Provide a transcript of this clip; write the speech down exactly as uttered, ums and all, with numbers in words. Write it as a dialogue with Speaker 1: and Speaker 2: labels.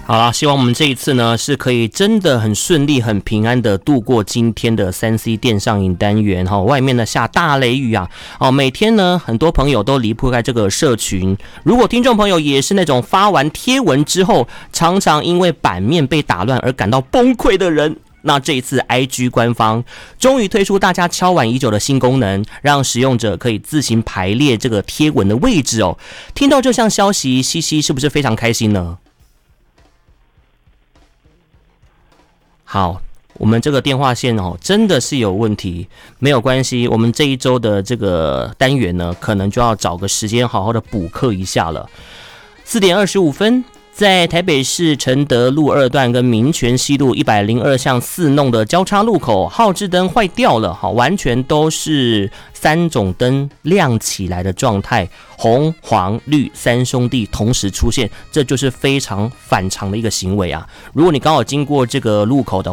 Speaker 1: 好啦，希望我们这一次呢是可以真的很顺利、很平安的度过今天的三 C 电上瘾单元哈。外面呢下大雷雨啊，哦，每天呢很多朋友都离不开这个社群。如果听众朋友也是那种发完贴文之后，常常因为版面被打乱而感到崩溃的人，那这一次 I G 官方终于推出大家敲碗已久的新功能，让使用者可以自行排列这个贴文的位置哦。听到这项消息，西西是不是非常开心呢？好，我们这个电话线哦，真的是有问题，没有关系，我们这一周的这个单元呢，可能就要找个时间好好的补课一下了。四点二十五分。在台北市承德路二段跟民权西路一百零二巷四弄的交叉路口，号志灯坏掉了，好，完全都是三种灯亮起来的状态，红、黄、绿三兄弟同时出现，这就是非常反常的一个行为啊！如果你刚好经过这个路口的